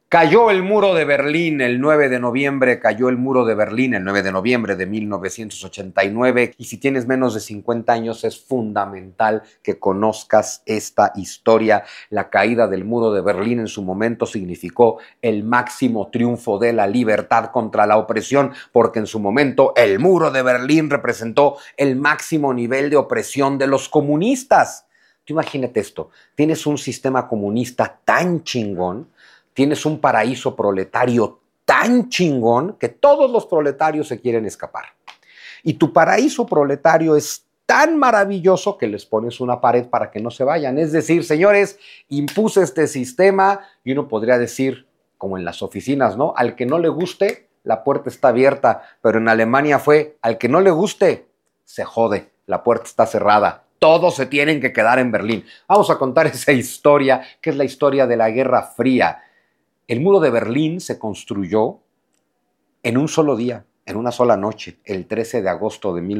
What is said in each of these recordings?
Cayó el muro de Berlín el 9 de noviembre, cayó el muro de Berlín el 9 de noviembre de 1989 y si tienes menos de 50 años es fundamental que conozcas esta historia. La caída del muro de Berlín en su momento significó el máximo triunfo de la libertad contra la opresión, porque en su momento el muro de Berlín representó el máximo nivel de opresión de los comunistas. Tú imagínate esto, tienes un sistema comunista tan chingón, tienes un paraíso proletario tan chingón que todos los proletarios se quieren escapar. Y tu paraíso proletario es tan maravilloso que les pones una pared para que no se vayan. Es decir, señores, impuse este sistema y uno podría decir, como en las oficinas, ¿no? Al que no le guste, la puerta está abierta. Pero en Alemania fue, al que no le guste, se jode, la puerta está cerrada. Todos se tienen que quedar en Berlín. Vamos a contar esa historia, que es la historia de la Guerra Fría. El muro de Berlín se construyó en un solo día, en una sola noche, el 13 de agosto de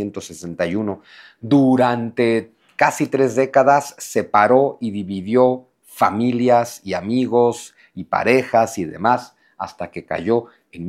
1961. Durante casi 3 décadas separó y dividió familias y amigos y parejas y demás hasta que cayó en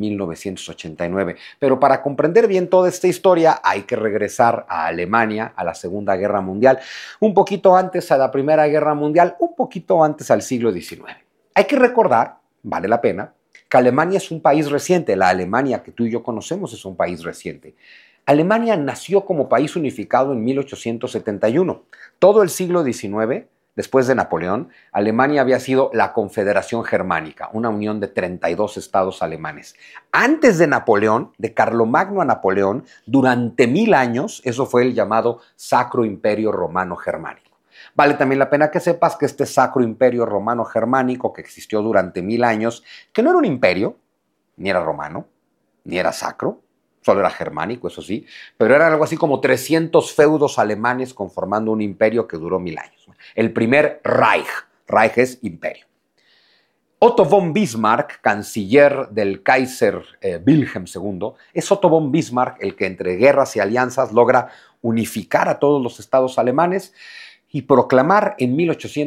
1989. Pero para comprender bien toda esta historia hay que regresar a Alemania, a la Segunda Guerra Mundial, un poquito antes a la Primera Guerra Mundial, un poquito antes al siglo XIX. Hay que recordar, vale la pena, que Alemania es un país reciente. La Alemania que tú y yo conocemos es un país reciente. Alemania nació como país unificado en 1871. Todo el siglo XIX, después de Napoleón, Alemania había sido la Confederación Germánica, una unión de 32 estados alemanes. Antes de Napoleón, de Carlomagno a Napoleón, durante 1000 años, eso fue el llamado Sacro Imperio Romano Germánico. Vale también la pena que sepas que este Sacro Imperio Romano Germánico que existió durante 1000 años, que no era un imperio, ni era romano, ni era sacro, solo era germánico, eso sí, pero eran algo así como 300 feudos alemanes conformando un imperio que duró 1000 años. El primer Reich, Reich es imperio. Otto von Bismarck, canciller del Kaiser Wilhelm II, es Otto von Bismarck el que entre guerras y alianzas logra unificar a todos los estados alemanes y proclamar en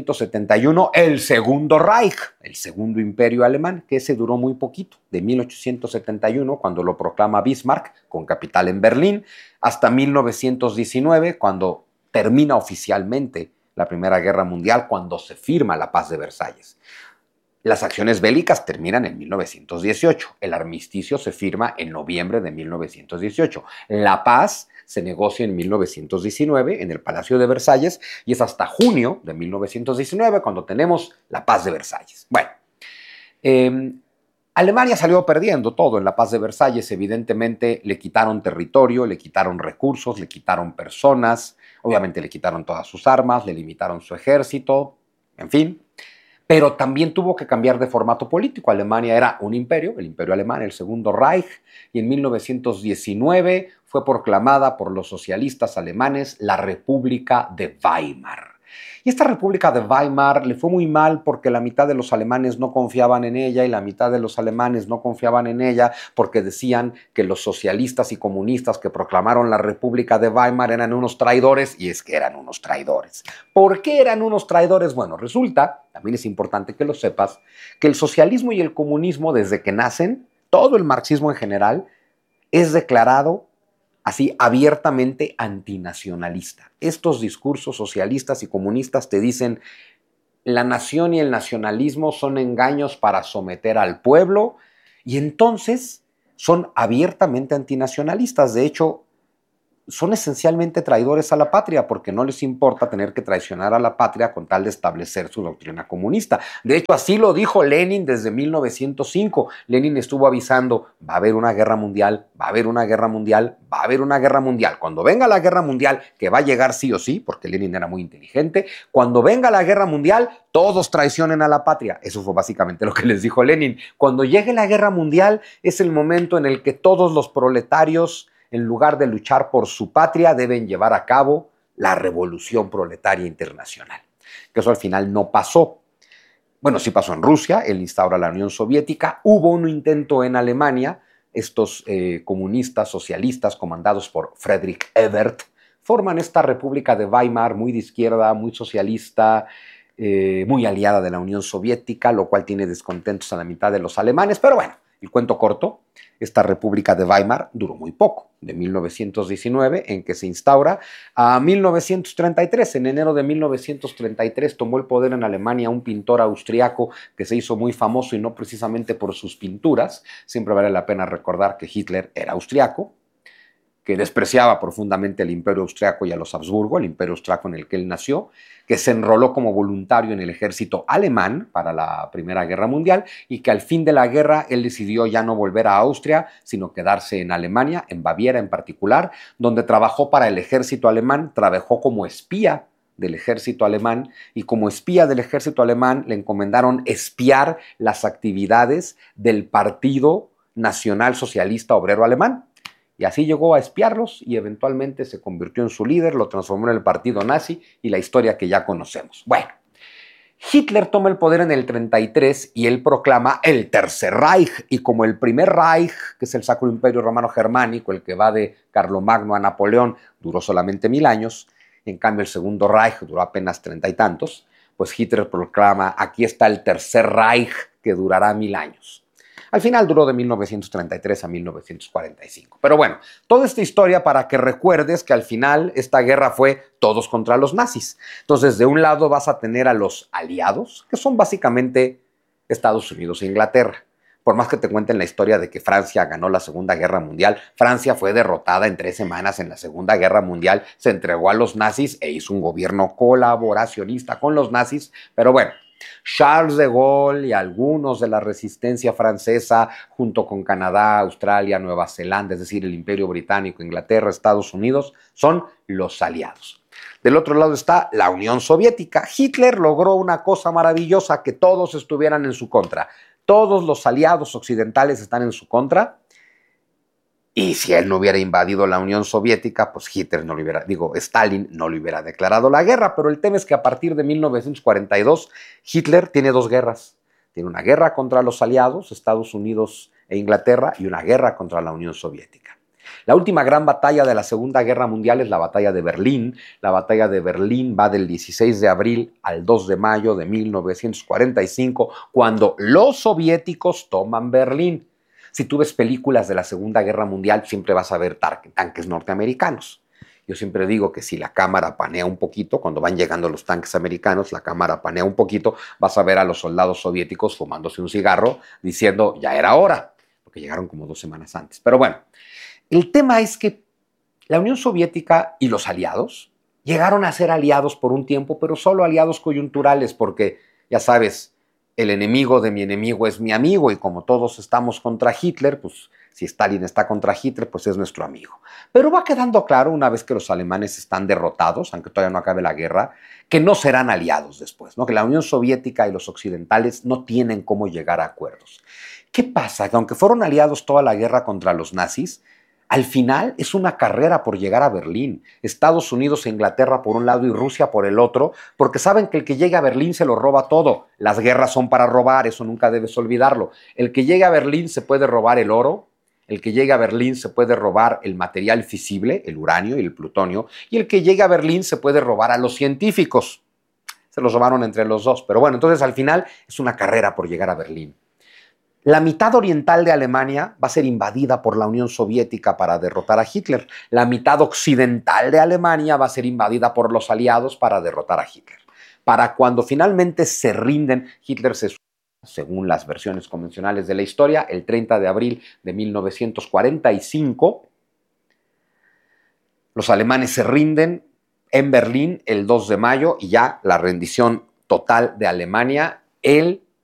1871 el Segundo Reich, el Segundo Imperio Alemán, que ese duró muy poquito, de 1871, cuando lo proclama Bismarck, con capital en Berlín, hasta 1919, cuando termina oficialmente la Primera Guerra Mundial, cuando se firma la Paz de Versalles. Las acciones bélicas terminan en 1918. El armisticio se firma en noviembre de 1918. La paz se negocia en 1919 en el Palacio de Versalles y es hasta junio de 1919 cuando tenemos la Paz de Versalles. Bueno, Alemania salió perdiendo todo en la Paz de Versalles. Evidentemente le quitaron territorio, le quitaron recursos, le quitaron personas, obviamente le quitaron todas sus armas, le limitaron su ejército, en fin. Pero también tuvo que cambiar de formato político. Alemania era un imperio, el imperio alemán, el Segundo Reich, y en 1919 fue proclamada por los socialistas alemanes la República de Weimar. Y esta República de Weimar le fue muy mal porque la mitad de los alemanes no confiaban en ella y la mitad de los alemanes no confiaban en ella porque decían que los socialistas y comunistas que proclamaron la República de Weimar eran unos traidores, y es que eran unos traidores. ¿Por qué eran unos traidores? Bueno, resulta, también es importante que lo sepas, que el socialismo y el comunismo desde que nacen, todo el marxismo en general, es declarado así abiertamente antinacionalista. Estos discursos socialistas y comunistas te dicen la nación y el nacionalismo son engaños para someter al pueblo y entonces son abiertamente antinacionalistas. De hecho, son esencialmente traidores a la patria porque no les importa tener que traicionar a la patria con tal de establecer su doctrina comunista. De hecho, así lo dijo Lenin desde 1905. Lenin estuvo avisando, va a haber una guerra mundial, va a haber una guerra mundial, va a haber una guerra mundial. Cuando venga la guerra mundial, que va a llegar sí o sí, porque Lenin era muy inteligente, cuando venga la guerra mundial, todos traicionen a la patria. Eso fue básicamente lo que les dijo Lenin. Cuando llegue la guerra mundial, es el momento en el que todos los proletarios, en lugar de luchar por su patria, deben llevar a cabo la revolución proletaria internacional. Que eso al final no pasó. Bueno, sí pasó en Rusia, él instaura la Unión Soviética, hubo un intento en Alemania, estos comunistas, socialistas, comandados por Friedrich Ebert, forman esta República de Weimar muy de izquierda, muy socialista, muy aliada de la Unión Soviética, lo cual tiene descontentos a la mitad de los alemanes, pero bueno, el cuento corto, esta República de Weimar duró muy poco, de 1919, en que se instaura, a 1933. En enero de 1933 tomó el poder en Alemania un pintor austriaco que se hizo muy famoso y no precisamente por sus pinturas. Siempre vale la pena recordar que Hitler era austriaco, que despreciaba profundamente el imperio austriaco y a los Habsburgo, el imperio austriaco en el que él nació, que se enroló como voluntario en el ejército alemán para la Primera Guerra Mundial y que al fin de la guerra él decidió ya no volver a Austria, sino quedarse en Alemania, en Baviera en particular, donde trabajó para el ejército alemán, trabajó como espía del ejército alemán y como espía del ejército alemán le encomendaron espiar las actividades del Partido Nacional Socialista Obrero Alemán. Y así llegó a espiarlos y eventualmente se convirtió en su líder, lo transformó en el partido nazi y la historia que ya conocemos. Bueno, Hitler toma el poder en el 33 y él proclama el Tercer Reich. Y como el Primer Reich, que es el Sacro Imperio Romano Germánico, el que va de Carlomagno a Napoleón, duró solamente 1000 años, en cambio el Segundo Reich duró apenas 30 y tantos, pues Hitler proclama, aquí está el Tercer Reich que durará 1000 años. Al final duró de 1933 a 1945. Pero bueno, toda esta historia para que recuerdes que al final esta guerra fue todos contra los nazis. Entonces, de un lado vas a tener a los aliados, que son básicamente Estados Unidos e Inglaterra. Por más que te cuenten la historia de que Francia ganó la Segunda Guerra Mundial, Francia fue derrotada en 3 semanas en la Segunda Guerra Mundial, se entregó a los nazis e hizo un gobierno colaboracionista con los nazis, pero bueno, Charles de Gaulle y algunos de la resistencia francesa, junto con Canadá, Australia, Nueva Zelanda, es decir, el Imperio Británico, Inglaterra, Estados Unidos, son los aliados. Del otro lado está la Unión Soviética. Hitler logró una cosa maravillosa, que todos estuvieran en su contra. Todos los aliados occidentales están en su contra. Y si él no hubiera invadido la Unión Soviética, pues Stalin no le hubiera declarado la guerra. Pero el tema es que a partir de 1942, Hitler tiene 2 guerras. Tiene una guerra contra los aliados, Estados Unidos e Inglaterra, y una guerra contra la Unión Soviética. La última gran batalla de la Segunda Guerra Mundial es la batalla de Berlín. La batalla de Berlín va del 16 de abril al 2 de mayo de 1945, cuando los soviéticos toman Berlín. Si tú ves películas de la Segunda Guerra Mundial, siempre vas a ver tanques norteamericanos. Yo siempre digo que si la cámara panea un poquito, cuando van llegando los tanques americanos, la cámara panea un poquito, vas a ver a los soldados soviéticos fumándose un cigarro, diciendo, ya era hora, porque llegaron como 2 semanas antes. Pero bueno, el tema es que la Unión Soviética y los aliados llegaron a ser aliados por un tiempo, pero solo aliados coyunturales, porque, ya sabes, el enemigo de mi enemigo es mi amigo, y como todos estamos contra Hitler, pues si Stalin está contra Hitler, pues es nuestro amigo. Pero va quedando claro, una vez que los alemanes están derrotados, aunque todavía no acabe la guerra, que no serán aliados después, ¿no? Que la Unión Soviética y los occidentales no tienen cómo llegar a acuerdos. ¿Qué pasa? Que aunque fueron aliados toda la guerra contra los nazis, al final es una carrera por llegar a Berlín. Estados Unidos e Inglaterra por un lado y Rusia por el otro, porque saben que el que llegue a Berlín se lo roba todo. Las guerras son para robar, eso nunca debes olvidarlo. El que llegue a Berlín se puede robar el oro, el que llegue a Berlín se puede robar el material fisible, el uranio y el plutonio, y el que llegue a Berlín se puede robar a los científicos. Se los robaron entre los dos, pero bueno, entonces al final es una carrera por llegar a Berlín. La mitad oriental de Alemania va a ser invadida por la Unión Soviética para derrotar a Hitler. La mitad occidental de Alemania va a ser invadida por los aliados para derrotar a Hitler. Para cuando finalmente se rinden, Hitler se suicida, según las versiones convencionales de la historia, el 30 de abril de 1945. Los alemanes se rinden en Berlín el 2 de mayo y ya la rendición total de Alemania el